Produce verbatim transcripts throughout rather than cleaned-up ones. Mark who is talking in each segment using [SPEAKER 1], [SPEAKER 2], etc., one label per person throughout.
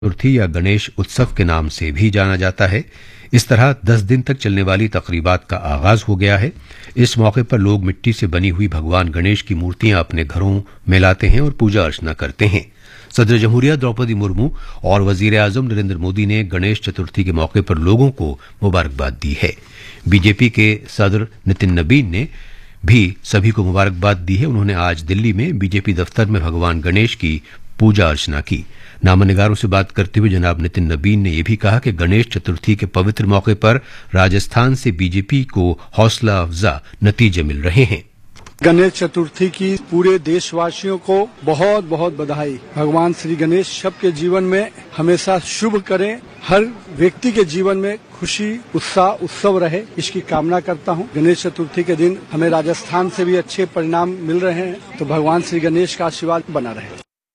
[SPEAKER 1] चतुर्थी या गणेश उत्सव के नाम से भी जाना जाता है। इस तरह दस दिन तक चलने वाली तकरीबात का आगाज हो गया है। इस मौके पर लोग मिट्टी से बनी हुई भगवान गणेश की मूर्तियां अपने घरों में लाते हैं और पूजा अर्चना करते हैं। सदर जमहूरिया द्रौपदी मुर्मू और वजीर आजम नरेंद्र मोदी ने गणेश चतुर्थी के मौके पर लोगों को मुबारकबाद दी है। बीजेपी के सदर नितिन नबीन ने भी सभी को मुबारकबाद दी है। उन्होंने आज दिल्ली में बीजेपी दफ्तर में भगवान गणेश की पूजा अर्चना की। नामनिगारों से बात करते हुए जनाब नितिन नबीन ने यह भी कहा कि गणेश चतुर्थी के पवित्र मौके पर राजस्थान से बीजेपी को हौसला अफजा नतीजे मिल रहे हैं।
[SPEAKER 2] गणेश चतुर्थी की पूरे देशवासियों को बहुत बहुत बधाई। भगवान श्री गणेश सबके जीवन में हमेशा शुभ करें, हर व्यक्ति के जीवन में खुशी उत्साह उत्सव रहे, इसकी कामना करता हूं। गणेश चतुर्थी के दिन हमें राजस्थान से भी अच्छे परिणाम मिल रहे हैं, तो भगवान श्री गणेश का आशीर्वाद बना रहे।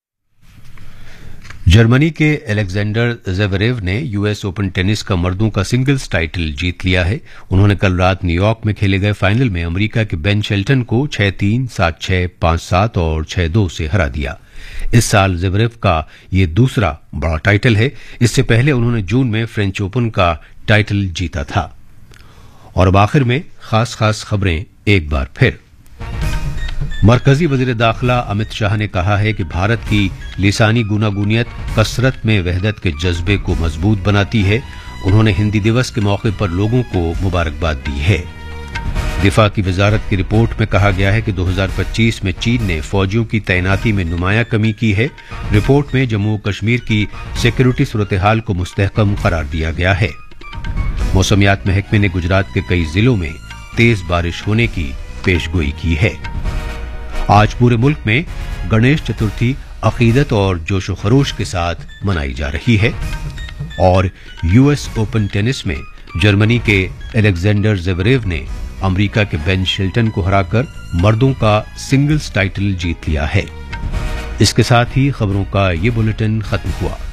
[SPEAKER 1] जर्मनी के अलेक्जेंडर ज़वेरेव ने यूएस ओपन टेनिस का मर्दों का सिंगल्स टाइटल जीत लिया है। उन्होंने कल रात न्यूयॉर्क में खेले गए फाइनल में अमेरिका के बेन शेल्टन को छह तीन, सात छह, पांच सात और छह दो से हरा दिया। इस साल ज़वेरेव का ये दूसरा बड़ा टाइटल है। इससे पहले उन्होंने जून में फ्रेंच ओपन का टाइटल जीता था। और अब आखिर में खास खास खबरें एक बार फिर। मरकजी वजीर दाखिला अमित शाह ने कहा है कि भारत की लिसानी गुनागुनियत कसरत में वहदत के जज्बे को मजबूत बनाती है। उन्होंने हिंदी दिवस के मौके पर लोगों को मुबारकबाद दी है। दिफा की वजारत की रिपोर्ट में कहा गया है कि दो हज़ार पच्चीस में चीन ने फौजियों की तैनाती में नुमाया कमी की है। रिपोर्ट में जम्मू कश्मीर की सिक्योरिटी सूरत हाल को मुस्तहकम करार दिया गया है। मौसमियात महकमे ने गुजरात के कई जिलों में तेज बारिश होने की पेशगोई की है। आज पूरे मुल्क में गणेश चतुर्थी अकीदत और जोशो खरोश के साथ मनाई जा रही है। और यूएस ओपन टेनिस में जर्मनी के अलेक्जेंडर ज़वेरेव ने अमेरिका के बेन शेल्टन को हराकर मर्दों का सिंगल्स टाइटल जीत लिया है। इसके साथ ही खबरों का ये बुलेटिन खत्म हुआ।